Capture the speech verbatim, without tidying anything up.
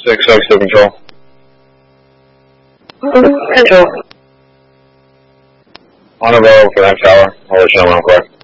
six six to control. Control. On a roll for that tower. I'll let you know when I'm quick.